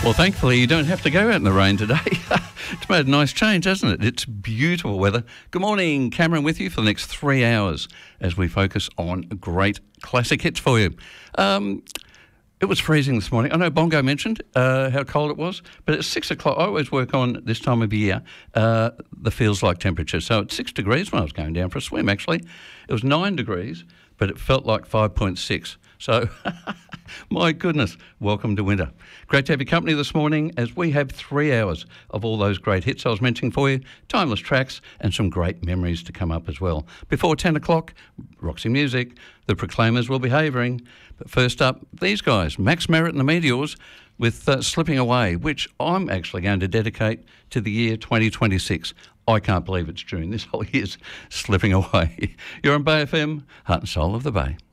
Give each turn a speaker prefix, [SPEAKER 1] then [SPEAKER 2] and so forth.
[SPEAKER 1] Well, thankfully, you don't have to go out in the rain today. It's made a nice change, hasn't it? It's beautiful weather. Good morning, Cameron with you for the next 3 hours as we focus on great classic hits for you. It was freezing this morning. I know Bongo mentioned how cold it was, but at 6 o'clock, I always work on this time of year, the feels like temperature. So it's 6 degrees when I was going down for a swim, actually. It was 9 degrees, but it felt like 5.6. So, my goodness, welcome to winter. Great to have your company this morning as we have 3 hours of all those great hits I was mentioning for you, timeless tracks and some great memories to come up as well. Before 10 o'clock, Roxy Music, the Proclaimers will be havering. But first up, these guys, Max Merritt and the Meteors with Slipping Away, which I'm actually going to dedicate to the year 2026. I can't believe it's June. This whole year's slipping away. You're on Bay FM, heart and soul of the Bay.